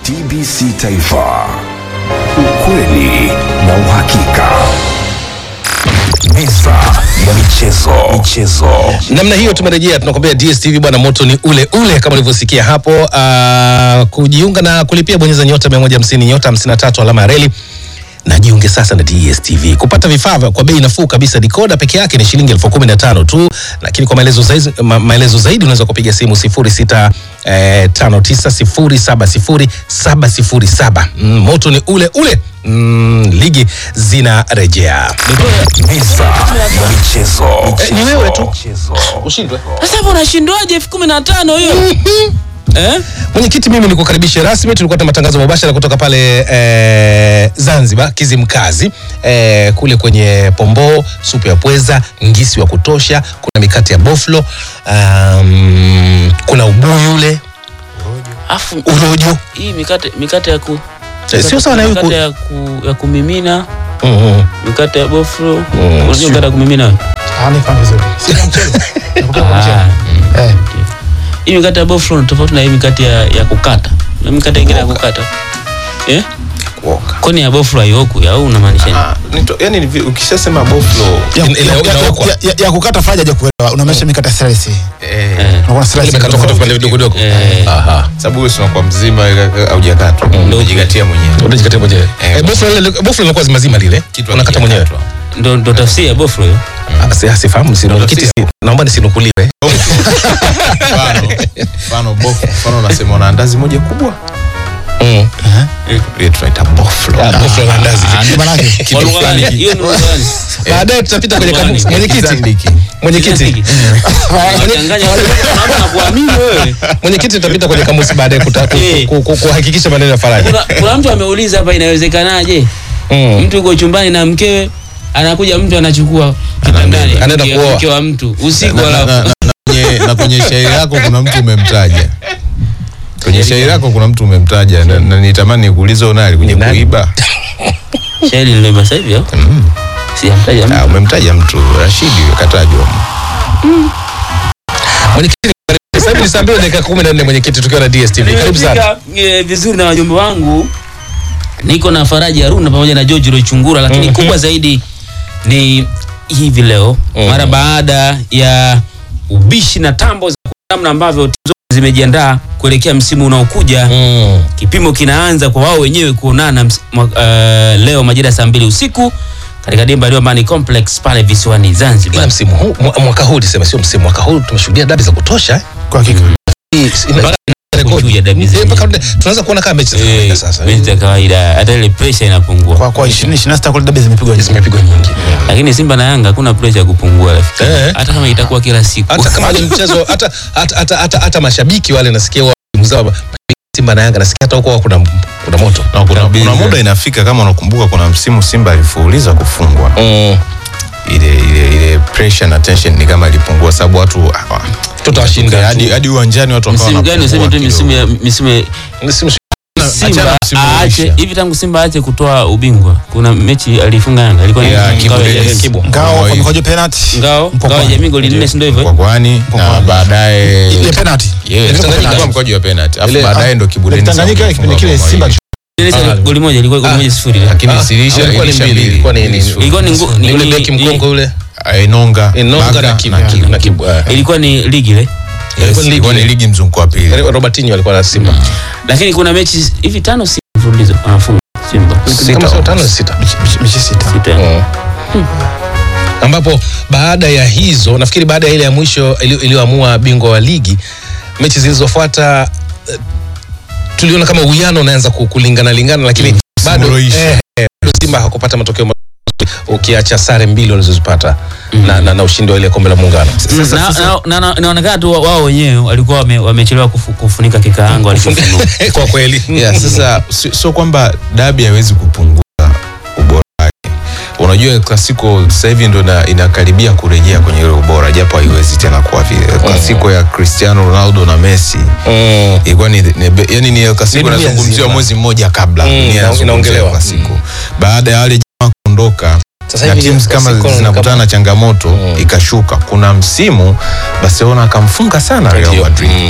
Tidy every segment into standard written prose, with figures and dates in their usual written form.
TBC Taifa, ukweli na uhakika. Meza ya michezo. Namna hiyo tumerejea, tunakwambia DStv bwana, moto ni ule ule kama ulivyosikia hapo. Kujiunga na kulipia bonyeza nyota 150 nyota 53 alama ya reli na jiunge sasa na DStv. Kupata vifaa kwa bei nafuu kabisa, decoder peke yake ni shilingi 15,000 tu, lakini kwa maelezo zaidi unaweza kupiga simu 0659070707. Moto ni ule ule. Ligi zinarejea. Meza ya michezo. Ni wewe tu ushindwe. Sasa hapo unashindwaje 15,000 hiyo? Mwenyekiti, mimi nikukaribisha rasmi. Tulikuwa na matangazo mubashara kutoka pale Zanzibar Kizimkazi, kule kwenye pombo, supu ya pweza, ngisi wa kutosha, kuna mikate ya boflo, kuna ubuyu ule, Afu urojo. hii mikate ya ku Sio sawa na hiyo mikate ya kumimina. Mikate ya boflo. Unajua mikate ya kumimina? Nifahamu vizuri. Sio mchezo. Nakupa mchezo. Hii mikate ya boflo ni tofauti na hii mikate ya kukata. Na mikate ingine ya kukata. Kwani ya boflo haioku au unamaanisha nini? Yani ukishasema boflo Ya kukata faja haja kuelewa. Unamaanisha mikate slice. Unaona slice Imekatwa vipande vidogo. sababu wewe unakuwa mzima au jakatwa unajikatia mwenyewe. Unajikatia mwenyewe. Boflo linakuwa zimazima lile. Unakata mwenyewe. Ndio tafsiri ya boflo hiyo. Sifahamu, si mwenyekiti, naomba nisinukuliwe. Mfano unasema una andazi moja kubwa. Ile tunaita boflo. Boflo la andazi. ndio maana yake. Kitu fulani. Hiyo ni gani? Baadaye tutapita kwenye kamusi. Mwenyekiti. Unachanganya wale na kuamini wewe. Mwenyekiti, tutapita kwenye kamusi baadaye kuhakikisha maneno ya faraja. Kuna mtu ameuliza hapa, inawezekanaje? Mtu yuko chumbani na mkewe, anakuja mtu anachukua kitandani, anaenda kuoa mke wa mtu usiku, alafu na kwenye shairi lako kuna mtu umemtaja. Kwenye shairi lako kuna mtu umemtaja na nitamani nikuulize unali kwenye kuiba. shairi ndio sasa hivi hapo. Sijamtaja mtu. Umemtaja mtu, Rashidi katajwa. Mwenyekiti, sasa hivi ni saa 2 dakika 14 mwenyekiti, tukiwa na DStv. Karibu sana. Vizuri na wajumbe wangu. Niko na Faraji Haruna pamoja na George Rochungura, lakini kubwa zaidi ni hivi leo mara baada ya ubishi na tambo za namna ambavyo timu zimejiandaa kuelekea msimu unaokuja. Kipimo kinaanza kwa wao wenyewe kuonana leo majira saa 2 usiku katika dimba la Amani Complex pale visiwani Zanzibar. Ila msimu huu, mwaka huu nisema sio msimu, mwaka huu tumeshuhudia dabi za kutosha Kwa hakika. Tunaweza kuona kama mechi za kawaida sasa. Mechi za kawaida, hata ile pressure inapungua. Kwa 2026 kwa dabi zimepigwa nyingi. Lakini Simba na Yanga hakuna pressure ya kupungua rafiki. Hata kama itakuwa kila siku. Hata kama ni mchezo, hata mashabiki wale nasikia mzao Simba na Yanga, nasikia hata huko kuna moto. Na kuna muda inafika, kama unakumbuka kuna msimu Simba alifuuliza kufungwa. Ile pressure na tension ni kama ilipungua, sababu watu tutawashinda hadi uwanjani watu wakawa msimu gani useme tu msimu Simba aache hivi, tangu Simba aache kutoa ubingwa kuna mechi alifunga Yanga, ilikuwa ni Ngao kwa mkojo penalty. Ngao jamii goli 4, ndio hivyo kwa kwani, na baadaye ile penalty ilikuwa mkojo wa penalty, afu baadaye ndo Kibuleni Tanganyika kipindi kile Simba goli moja, ilikuwa goli 0-0, lakini ilikuwa ni 2, ilikuwa ni yule beki mkongo yule Inonga na Kibu. Ilikuwa ni ligi ile. Ilikuwa ni ligi mzunguko wa pili. Robertinho alikuwa na Simba. Lakini kuna mechi hivi 5 mfululizo anafunga Simba. Kama sio 5 6. Mechi 6. Ambapo baada ya hizo, nafikiri baada ya ile ya mwisho iliyoamua bingwa wa ligi, mechi zilizofuata tuliona kama uwiano unaanza kulingana, lakini bado Simba hakupata matokeo ukiacha sare 2 walizozipata na ushindi wa ile kombe la Muungano. Inaonekana tu wao wenyewe walikuwa wamechelewa kufunika kikaango walichofunua. Kwa kweli. Sasa sio kwamba dabi haiwezi kupunguza ubora wake. Unajua klasiko sasa hivi ndio inakaribia kurejea kwenye ile ubora, japo haiwezi tena kwa vile klasiko ya Cristiano Ronaldo na Messi ilikuwa ni yani ni klasiko inazungumziwa mwezi mmoja kabla inaongelewa klasiko. Baada ya wale jamaa kuondoka, sasa hivi timu kama zinakutana na changamoto ikashuka. Kuna msimu Barcelona akamfunga sana Real Madrid.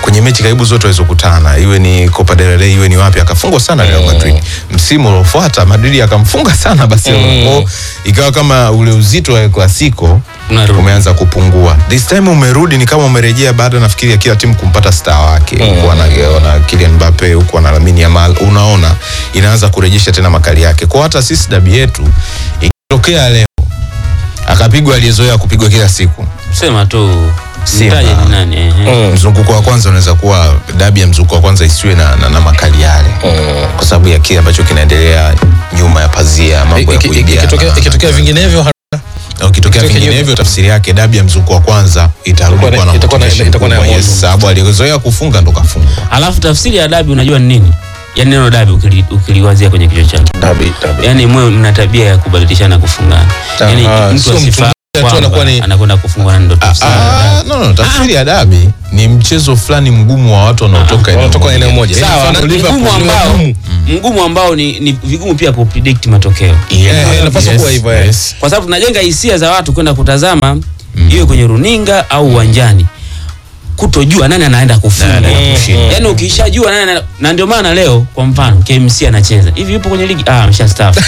kwenye mechi karibu zote walizokutana, iwe ni Copa del Rey iwe ni wapi, akafungwa sana Real Madrid. Msimu uliofuata Madrid akamfunga sana Barcelona. Ikawa kama ule uzito wa Clasico umeanza kupungua. This time umerudi, ni kama umerejea baada nafikiri ya kila timu kumpata star wake. Huko na Kylian Mbappe, huko na Lamine Yamal, unaona inaanza kurejesha tena makali yake. Kwa hata sisi dabi yetu ikitokea leo akapigwa aliyezoea kupigwa kila siku, sema tu mtaje ni nani? Mzunguko wa kwanza unaweza kuwa dabi ya mzunguko wa kwanza isiwe na makali yale, kwa sababu ya kile ambacho kinaendelea nyuma ya pazia, mambo ya kuingia. Ikitokea vinginevyo, ukitokea vinginevyo, tafsiri yake dabi ya mzunguko wa kwanza itarudi kwa na itakuwa na sababu alizoea kufunga ndo kafungwa. Alafu tafsiri ya dabi unajua ni nini? Yaani neno dabi ukiliwazia kwenye kichwa chako, dabi. Yaani mwe mna tabia ya kubadilishana kufungana. Yaani mtu asifa anakwenda kufungwa ndo tafsiri. No, tafsiri ya dabi ni mchezo fulani mgumu wa watu wanaotoka eneo moja. Sawa, mgumu ambao ni vigumu pia kupredict matokeo. Inapaswa kuwa hivyo. Kwa sababu tunajenga hisia za watu kwenda kutazama iwe kwenye runinga au uwanjani, kutojua nani anaenda kufunga. Yaani ukishajua nani, na ndio maana leo kwa mfano KMC anacheza hivi, yupo kwenye ligi, ameshastaafu.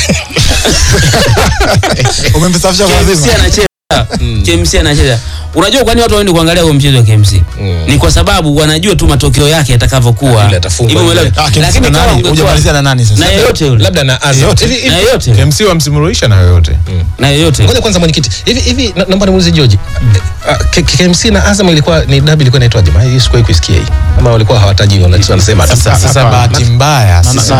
Umemsafisha kwa KMC anacheza. KMC anacheza. Unajua kwa nini watu waende kuangalia huo mchezo wa KMC? Ni kwa sababu wanajua tu matokeo yake yatakavyokuwa. Hivyo lakini kama hujamalizia na nani sasa? Na yoyote yule. Labda na Azam. Na yoyote. KMC wamsimulisha na yoyote. Na yoyote. Ngoja kwanza mwenyekiti. Hivi naomba nimuulize George. KMC na Azam ilikuwa ni dabi, ilikuwa inaitwaje? Hii sikuwahi kusikia hii. Ama walikuwa hawataji, wanasema sasa bahati mbaya sisi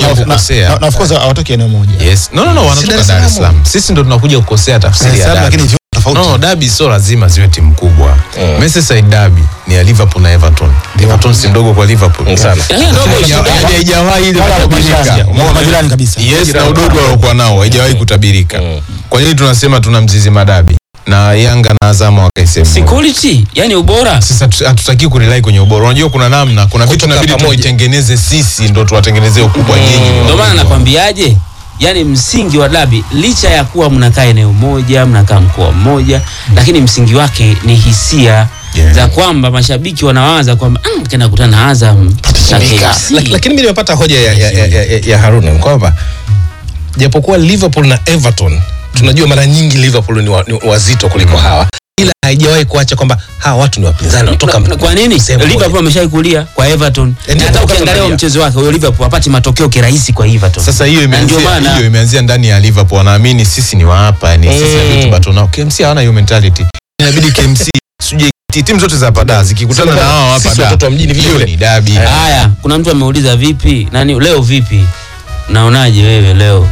na of course hawatoki eneo moja. Yes. No, wanatoka Dar es Salaam. Sisi ndo tunakuja kukosea tafsiri ya dabi. Lakini no, dabi sio lazima ziwe timu kubwa. Merseyside dabi ni ya Liverpool na Everton. Everton si ndogo kwa Liverpool sana. Haijawahi ile kutabirika. Majirani kabisa. Yes, na udogo waliokuwa nao haijawahi kutabirika. Kwa nini tunasema tuna mzizi madabi na Yanga na Azam wakasema security, yani ubora? Sasa hatutaki kurely kwenye ubora. Unajua kuna namna, kuna vitu inabidi tuitengeneze sisi ndo tuwatengenezee ukubwa nyinyi. Ndio maana nakwambiaje, yani msingi wa dabi, licha ya kuwa mnakaa eneo moja, mnakaa mkoa mmoja, lakini msingi wake ni hisia za kwamba mashabiki wanawaza kwamba kenda kukutana na Azam na KMC. Lakini mimi nimepata hoja ya Haruna kwamba japokuwa Liverpool na Everton tunajua mara nyingi Liverpool ni wazito kuliko hawa, ila haijawahi kuacha kwamba hawa watu ni wapinzani kutoka. Kwa nini Liverpool ameshawahi kulia kwa Everton? Hata ukiangalia mchezo wake huyo Liverpool hapati matokeo kirahisi kwa Everton. Sasa hiyo imeanzia ndani ya Liverpool, wanaamini sisi ni wa hapa, yani sisi ndio tubato nao. KMC hawana hiyo mentality. Inabidi KMC sije timu zote za hapa zikikutana na hao hapa watoto wa mjini vile ni dabi. Haya, kuna mtu ameuliza vipi? Nani leo vipi? Naonaje wewe leo?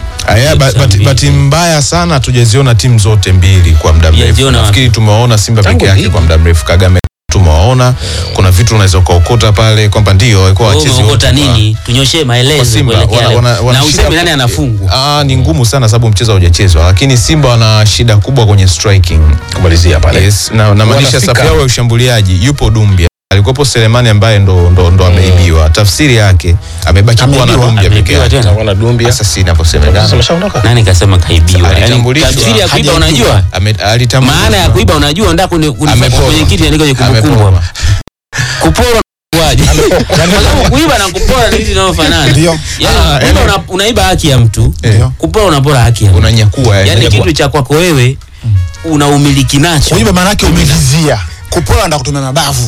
But mbaya sana hatujaziona timu zote mbili kwa muda mrefu. Nafikiri tumewaona Simba peke yake kwa muda mrefu. Kagame tumewaona. Kuna vitu unaweza kuokota pale kwamba ndio walikuwa wachezi wote. Umeokota nini? Tunyoshe maelezo kuelekea. Na useme nani anafungwa. Ni ngumu sana sababu mchezo haujachezwa, lakini Simba wana shida kubwa kwenye striking kumalizia pale. Yes, na maanisha safu yao ya ushambuliaji yupo Dumbia. Alikuwepo Selemani ambaye ndo ameibiwa. Tafsiri yake amebaki kuwa na Dumbia pekee yake. Anaona Dumbia. Sasa si inaposemekana. Ameshaondoka. Nani kasema kaibiwa? Tafsiri ya kuiba unajua? Maana ya kuiba unajua, ndako kwenye kitu andiko kwenye kumbukumbu. Kupora waje. Kuiba na kupora ni vitu vinavyofanana. Yaani unaiba haki ya mtu, kupora unapora haki ya mtu. Unanyakua yani kitu cha kwako wewe unaumiliki nacho. Kuiba maana yake umevizia. Kupora ndo kutumia mabavu.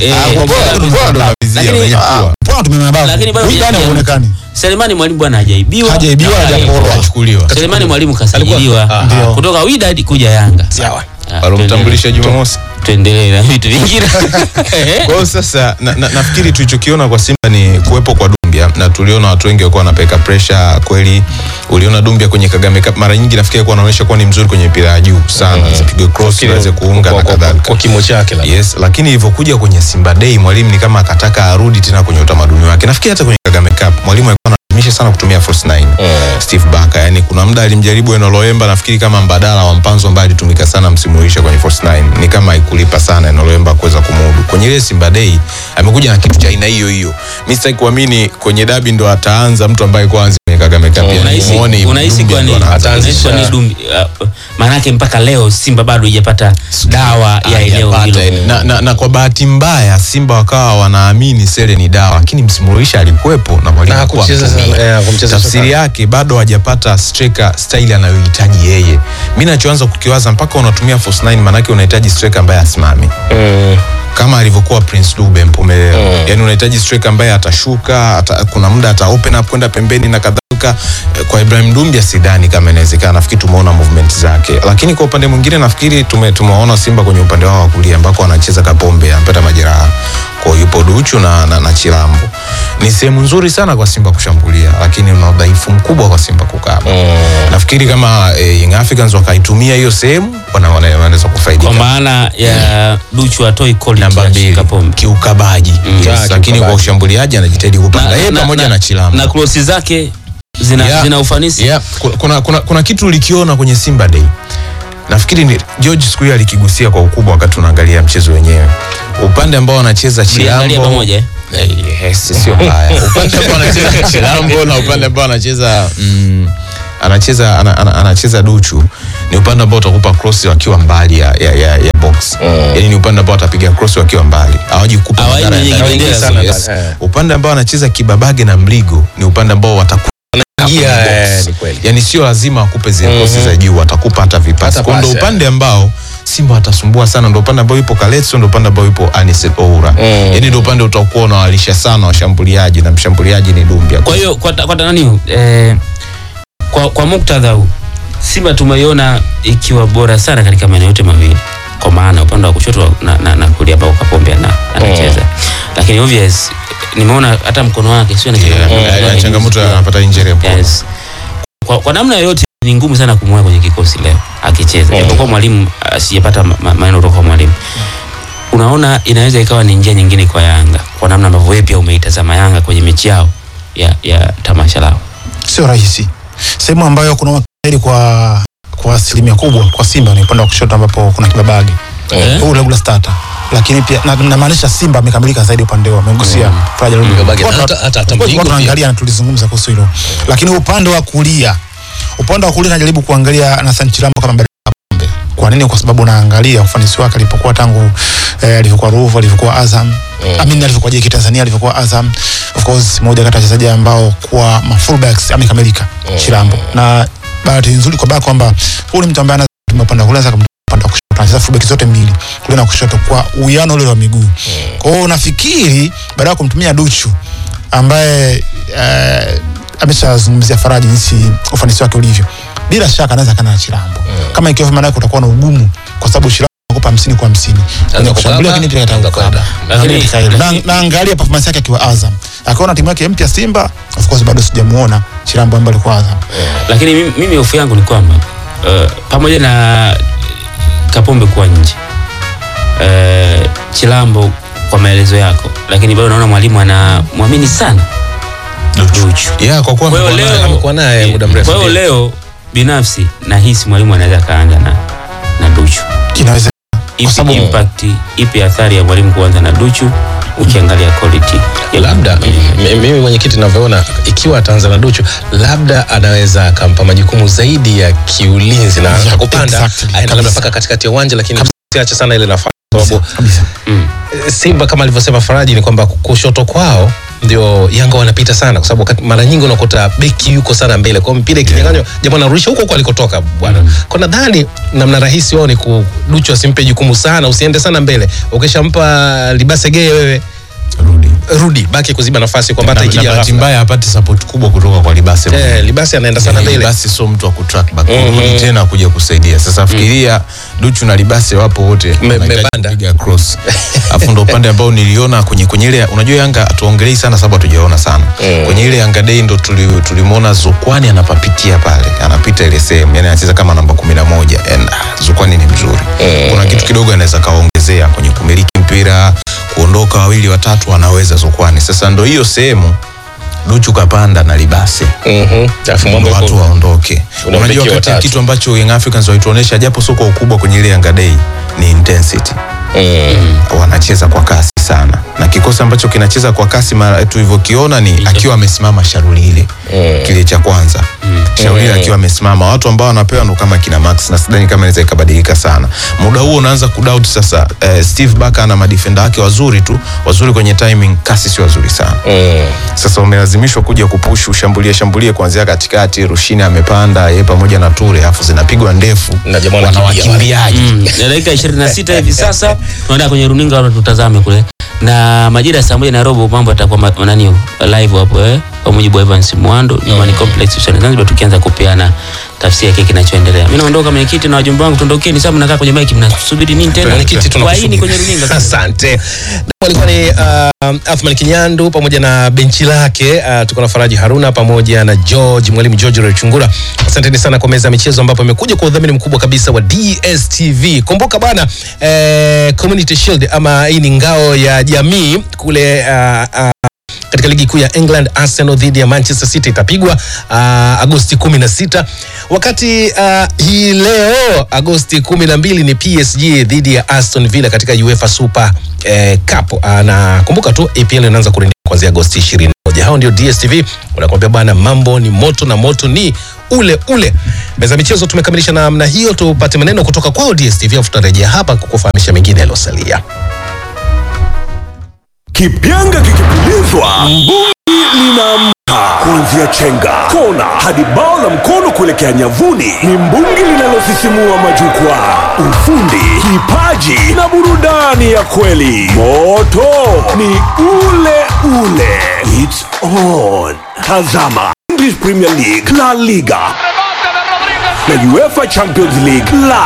Kupora tumia mabavu. Lakini bado haonekani. Selemani Mwalimu bwana hajaibiwa. Hajaporwa. Hajachukuliwa. Selemani Mwalimu kasajiliwa kutoka Wydad kuja Yanga. Sawa. Walomtambulisha Jumamosi. Tuendelee na vitu vingine. Kwa hiyo sasa nafikiri tulichokiona kwa Simba ni kuwepo kwa Dumbia, na tuliona watu wengi walikuwa wanapeka pressure kweli. Uliona Dumbia kwenye Kagame Cup mara nyingi nafikiri alikuwa anaonyesha kuwa ni mzuri kwenye mpira ya juu sana, zipigwe cross iweze kuunga na kadhalika kwa kimo chake. Yes, lakini ilivyokuja kwenye Simba Day Mwalimu ni kama akataka arudi tena kwenye utamaduni wake. Nafikiri hata kwenye Kagame Cup Mwalimu alikuwa analazimisha sana kutumia false 9. Steve Barker, yani kuna muda alimjaribu Eno Loemba nafikiri kama mbadala wa Mpanzo ambaye alitumika sana msimu ulisha kwenye false 9. Ni kama haikulipa sana Eno Loemba kuweza kumudu. Kwenye ile Simba Day amekuja na kitu cha aina hiyo. Mimi sitaki kuamini kwenye dabi ndo ataanza mtu ambaye kwanza kwenye Kagame Cup. Unahisi kwa nini? Unahisi kwa nini maana yake mpaka leo Simba bado haijapata dawa ya eneo hilo. Na kwa bahati mbaya Simba wakawa wanaamini Sele ni dawa, lakini msimu ulisha alikuwepo na mwalimu alikuwa kumcheza. Tafsiri yake bado hajapata striker style anayohitaji yeye. Mimi ninachoanza kukiwaza mpaka unatumia false 9 maana yake unahitaji striker ambaye asimami. Kama alivyokuwa Prince Dube Mpumelelo. Yani unahitaji striker ambaye atashuka, kuna muda ata open up kwenda pembeni na kadhalika. Kwa Ibrahim Dumbia sidhani kama inawezekana. Nafikiri tumeona movement zake. Lakini kwa upande mwingine nafikiri tumeona Simba kwenye upande wao wa kulia ambako wanacheza Kapombe anapata majeraha. Kwa yupo Duchu na Chilambo. Ni sehemu nzuri sana kwa Simba kushambulia, lakini una udhaifu mkubwa kwa Simba kukaa. Nafikiri kama Young Africans wakaitumia hiyo sehemu wanaweza kufaidika. Kwa maana ya Duchu atoi quality namba 2 Kapombe kiukabaji. Lakini kwa ushambuliaji anajitahidi kupanga yeye pamoja na Chilambo. Na cross zake zina ufanisi. Kuna kitu ulikiona kwenye Simba Day. Nafikiri ni George siku hiyo alikigusia kwa ukubwa wakati tunaangalia mchezo wenyewe. Upande ambao anacheza Chilambo pamoja. Yes, sio mbaya. Upande ambao anacheza Chilambo na upande ambao anacheza Duchu ni upande ambao utakupa cross wakiwa mbali ya box. Yaani ni upande ambao atapiga cross wakiwa mbali. Hawaji kukupa madhara sana. Yes. Upande ambao anacheza Kibabage na Mligo ni upande ambao watakupa yani sio lazima akupe zile cross za juu, atakupa hata vipasi. Kwa ndo upande ambao Simba watasumbua sana, ndo upande ambao yupo Kaletso, ndo upande ambao yupo Anis Oura. Yani ndo upande utakuwa unawalisha sana washambuliaji na mshambuliaji ni Dumbia. Kwa hiyo kwa nani kwa muktadha huu Simba tumeiona ikiwa bora sana katika maeneo yote mawili, kwa maana upande wa kushoto na kulia ambao Kapombe anacheza. Lakini obvious nimeona hata mkono wake sio na changamoto anapata injury hapo. Yes. Kwa namna yoyote ni ngumu sana kumweka kwenye kikosi leo akicheza. Japokuwa mwalimu asiyepata maneno kutoka kwa mwalimu. Unaona inaweza ikawa ni njia nyingine kwa Yanga, kwa namna ambavyo wewe pia umeitazama Yanga kwenye mechi yao ya tamasha lao. Sio rahisi. Sehemu ambayo kuna wakili kwa asilimia kubwa kwa Simba ni upande wa kushoto ambapo kuna Kibabage. Ule regular starter. Lakini pia na maanisha Simba amekamilika zaidi upande wao. Amegusia Faraja Rudi. Hata tunaangalia na tulizungumza kuhusu hilo. Lakini upande wa kulia najaribu kuangalia Nathan Chilambo kama mbele Kapombe. Kwa nini? Kwa sababu naangalia ufanisi wake alipokuwa tangu alivyokuwa Ruvu, alivyokuwa Azam, alivyokuwa JK Tanzania, alivyokuwa Azam. Of course moja kati ya wachezaji ambao kwa fullbacks amekamilika Chilambo. Na bahati nzuri kwa baba kwamba huyu ni mtu ambaye tumepanda kuanza upande wa kushoto, anacheza fullback zote mbili, kulia na kushoto kwa uwiano ule wa miguu. Kwa hiyo nafikiri baada ya kumtumia Duchu ambaye ameshazungumzia Faraji jinsi ufanisi wake ulivyo, bila shaka anaweza kana Chilambo. Kama ikiwa maana yake kutakuwa na ugumu kwa sababu Chilambo anakupa 50 kwa 50. Ndio kushambulia lakini pia atakaba. Na angalia performance yake akiwa Azam. Akaona timu yake mpya Simba, of course bado sijamuona Chilambo ambaye alikuwa Azam. Lakini mimi hofu yangu ni kwamba pamoja na Kapombe kwa nje, Chilambo kwa maelezo yako, lakini bado naona mwalimu anamwamini sana Duchu. Kwa kuwa amekuwa naye muda mrefu. Kwa hiyo leo binafsi nahisi mwalimu anaweza kaanza na Duchu. Kinaweza ipi impact, ipi athari ya mwalimu kuanza na Duchu ukiangalia quality? Labda mimi mwenyekiti ninavyoona, ikiwa ataanza na Duchu, labda anaweza akampa majukumu zaidi ya kiulinzi na kupanda aina labda mpaka katikati ya uwanja, lakini siache sana ile nafasi, sababu Simba kama alivyosema Faraji ni kwamba kushoto kwao ndio Yanga wanapita sana, kwa sababu mara nyingi unakuta beki yuko sana mbele, kwa mpira ikinyang'anywa jamaa anarudisha huko alikotoka bwana. Kwa nadhani namna rahisi wao ni Duchu asimpe jukumu sana, usiende sana mbele. Ukishampa Libase Geye wewe rudi baki kuziba nafasi, kwamba hata ikija bahati mbaya hapati support kubwa kutoka kwa Libase. Libase anaenda sana mbele. Libase sio mtu wa kutrack back. Rudi tena kuja kusaidia. Sasa fikiria Duchu na Libase wapo wote kupiga cross. Afu ndo upande ambao niliona kwenye ile, unajua Yanga atuongelei sana sababu hatujaona sana. Kwenye ile Yanga Day ndo tulimuona Zokwani anapapitia pale. Anapita ile sehemu, yani anacheza kama namba 11. Zokwani ni mzuri. Kuna kitu kidogo anaweza kaongezea kwenye kumiliki mpira, kuondoka wawili watatu anaweza Zokwani. Sasa ndo hiyo sehemu Duchu kapanda na Libase. Alafu mambo watu waondoke. Unajua kitu ambacho Young Africans walituonesha japo soko ukubwa kwenye ile Yanga Day ni intensity. Wanacheza kwa kasi sana. na kikosi ambacho kinacheza kwa kasi tulivyokiona ni akiwa amesimama Sharulile kile cha kwanza. Sharulile akiwa amesimama, watu ambao wanapewa ndo kama kina Max, na sidhani kama inaweza ikabadilika sana. Muda huo unaanza kudoubt sasa. Steve Barker na madefender wake wazuri kwenye timing, kasi si wazuri sana. Sasa umelazimishwa kuja kupush shambulie kuanzia katikati. Rushine amepanda yeye pamoja na Ture, afu zinapigwa ndefu na jamaa wanawakimbiaje. Dakika 26 hivi sasa tunaenda kwenye runinga watu tutazame kule. Na majira ya 1:15 mambo yatakuwa nani live hapo kwa mujibu wa Evans Mwando Nyumbani Complex Usani Zanzibar, tukianza kupeana tafsiri ya kile kinachoendelea. Mimi naondoka mwenyekiti na wajumbe wangu, tuondokeni sababu mnakaa kwenye mic mnasubiri nini tena? Mwenyekiti tunakusubiri kwenye runinga. Asante. Walikuwa ni Athman Kinyandu pamoja na benchi lake, tuko na Faraji Haruna pamoja na mwalimu George Rochungura. Asanteni sana kwa meza ya michezo ambapo imekuja kwa udhamini mkubwa kabisa wa DStv. Kumbuka bana, Community Shield ama hii ni ngao ya jamii kule katika ligi kuu ya England. Arsenal dhidi ya Manchester City itapigwa Agosti 16, wakati hii leo Agosti 12 ni PSG dhidi ya Aston Villa katika UEFA Super Cup. Na kumbuka tu EPL inaanza kurejea kuanzia Agosti 21. Hao ndio DStv wanakuambia bana, mambo ni moto na moto ni ule. Meza michezo tumekamilisha namna hiyo. Tupate maneno kutoka kwao DStv, afu tutarejea hapa kukufahamisha mengine yaliyosalia. Kipyanga kikipulizwa, mbungi linaamka. Kuanzia chenga, kona hadi bao la mkono kuelekea nyavuni, ni mbungi linalosisimua majukwaa. Ufundi, kipaji na burudani ya kweli. Moto ni ule. It's on. Tazama English Premier League, La Liga na UEFA Champions League live.